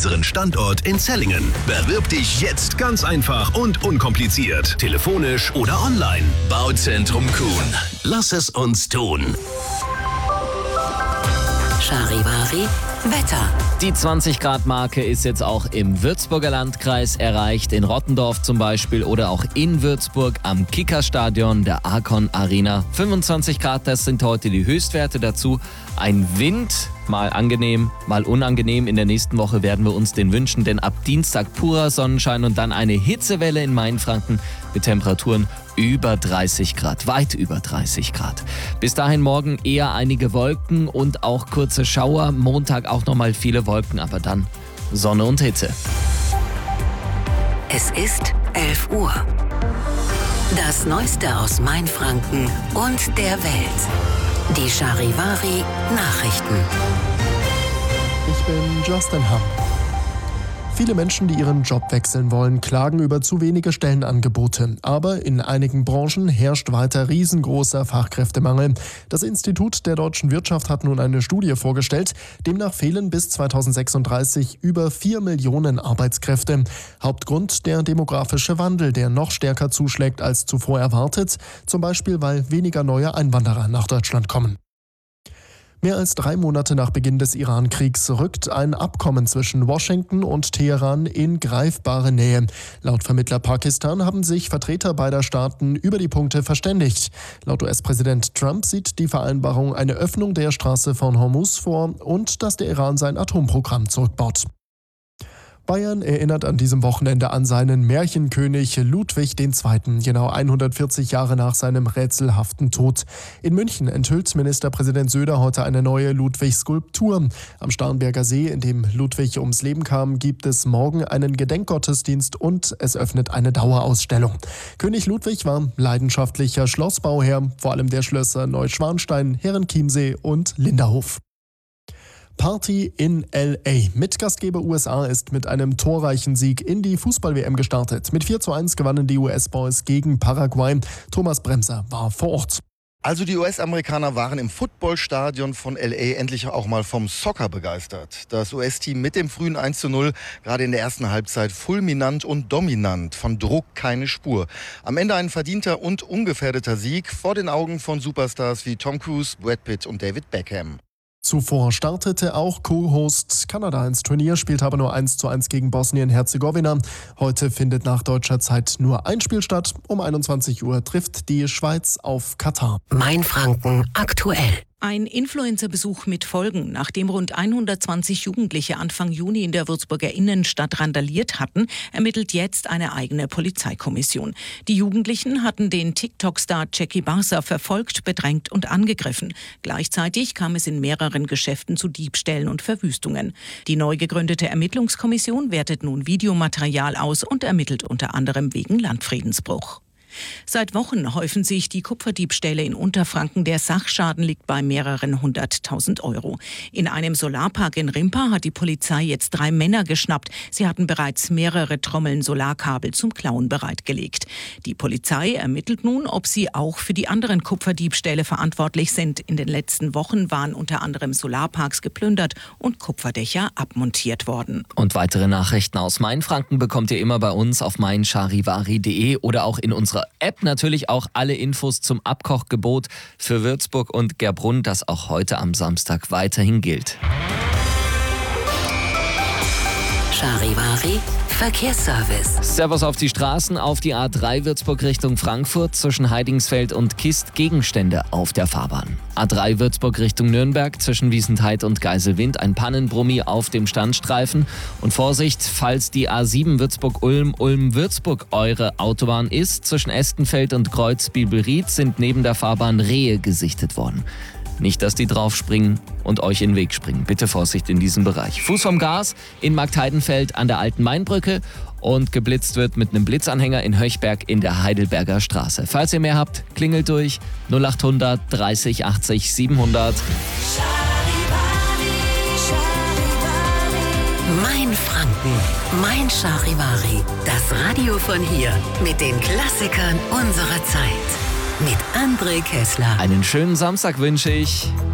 unseren Standort in Zellingen. Bewirb dich jetzt ganz einfach und unkompliziert. Telefonisch oder online. Bauzentrum Kuhn. Lass es uns tun. Charivari Wetter. Die 20-Grad-Marke ist jetzt auch im Würzburger Landkreis erreicht, in Rottendorf zum Beispiel oder auch in Würzburg am Kickerstadion der Arcon Arena. 25 Grad, das sind heute die Höchstwerte dazu. Ein Wind, mal angenehm, mal unangenehm. In der nächsten Woche werden wir uns den wünschen, denn ab Dienstag purer Sonnenschein und dann eine Hitzewelle in Mainfranken mit Temperaturen über 30 Grad, weit über 30 Grad. Bis dahin morgen eher einige Wolken und auch kurze Schauer. Montag auch nochmal viele Wolken, aber dann Sonne und Hitze. Es ist 11 Uhr. Das Neueste aus Mainfranken und der Welt. Die Charivari Nachrichten. Ich bin Justin Hamm. Viele Menschen, die ihren Job wechseln wollen, klagen über zu wenige Stellenangebote. Aber in einigen Branchen herrscht weiter riesengroßer Fachkräftemangel. Das Institut der deutschen Wirtschaft hat nun eine Studie vorgestellt. Demnach fehlen bis 2036 über 4 Millionen Arbeitskräfte. Hauptgrund der demografische Wandel, der noch stärker zuschlägt als zuvor erwartet. Zum Beispiel, weil weniger neue Einwanderer nach Deutschland kommen. Mehr als 3 Monate nach Beginn des Iran-Kriegs rückt ein Abkommen zwischen Washington und Teheran in greifbare Nähe. Laut Vermittler Pakistan haben sich Vertreter beider Staaten über die Punkte verständigt. Laut US-Präsident Trump sieht die Vereinbarung eine Öffnung der Straße von Hormuz vor und dass der Iran sein Atomprogramm zurückbaut. Bayern erinnert an diesem Wochenende an seinen Märchenkönig Ludwig II., genau 140 Jahre nach seinem rätselhaften Tod. In München enthüllt Ministerpräsident Söder heute eine neue Ludwig-Skulptur. Am Starnberger See, in dem Ludwig ums Leben kam, gibt es morgen einen Gedenkgottesdienst und es öffnet eine Dauerausstellung. König Ludwig war leidenschaftlicher Schlossbauherr, vor allem der Schlösser Neuschwanstein, Herrenchiemsee und Linderhof. Party in L.A. Mitgastgeber USA ist mit einem torreichen Sieg in die Fußball-WM gestartet. Mit 4:1 gewannen die US-Boys gegen Paraguay. Thomas Bremser war vor Ort. Also die US-Amerikaner waren im Footballstadion von L.A. endlich auch mal vom Soccer begeistert. Das US-Team mit dem frühen 1:0, gerade in der ersten Halbzeit fulminant und dominant, von Druck keine Spur. Am Ende ein verdienter und ungefährdeter Sieg vor den Augen von Superstars wie Tom Cruise, Brad Pitt und David Beckham. Zuvor startete auch Co-Host Kanada ins Turnier, spielte aber nur 1:1 gegen Bosnien-Herzegowina. Heute findet nach deutscher Zeit nur ein Spiel statt. Um 21 Uhr trifft die Schweiz auf Katar. Mainfranken aktuell. Ein Influencerbesuch mit Folgen. Nachdem rund 120 Jugendliche Anfang Juni in der Würzburger Innenstadt randaliert hatten, ermittelt jetzt eine eigene Polizeikommission. Die Jugendlichen hatten den TikTok-Star Jackie Barser verfolgt, bedrängt und angegriffen. Gleichzeitig kam es in mehreren Geschäften zu Diebstählen und Verwüstungen. Die neu gegründete Ermittlungskommission wertet nun Videomaterial aus und ermittelt unter anderem wegen Landfriedensbruch. Seit Wochen häufen sich die Kupferdiebstähle in Unterfranken. Der Sachschaden liegt bei mehreren 100.000 Euro. In einem Solarpark in Rimpa hat die Polizei jetzt 3 Männer geschnappt. Sie hatten bereits mehrere Trommeln Solarkabel zum Klauen bereitgelegt. Die Polizei ermittelt nun, ob sie auch für die anderen Kupferdiebstähle verantwortlich sind. In den letzten Wochen waren unter anderem Solarparks geplündert und Kupferdächer abmontiert worden. Und weitere Nachrichten aus Mainfranken bekommt ihr immer bei uns auf meincharivari.de oder auch in unserer App. Natürlich auch alle Infos zum Abkochgebot für Würzburg und Gerbrunn, das auch heute am Samstag weiterhin gilt. Charivari Verkehrsservice. Servus auf die Straßen, auf die A3 Würzburg Richtung Frankfurt, zwischen Heidingsfeld und Kist Gegenstände auf der Fahrbahn. A3 Würzburg Richtung Nürnberg, zwischen Wiesentheid und Geiselwind, ein Pannenbrummi auf dem Standstreifen. Und Vorsicht, falls die A7 Würzburg-Ulm, Ulm-Würzburg eure Autobahn ist, zwischen Estenfeld und Kreuz-Bibelried sind neben der Fahrbahn Rehe gesichtet worden. Nicht, dass die draufspringen und euch in den Weg springen. Bitte Vorsicht in diesem Bereich. Fuß vom Gas in Marktheidenfeld an der Alten Mainbrücke und geblitzt wird mit einem Blitzanhänger in Höchberg in der Heidelberger Straße. Falls ihr mehr habt, klingelt durch 0800 30 80 700. Mainfranken, mein Charivari. Das Radio von hier mit den Klassikern unserer Zeit. Mit André Kessler. Einen schönen Samstag wünsche ich.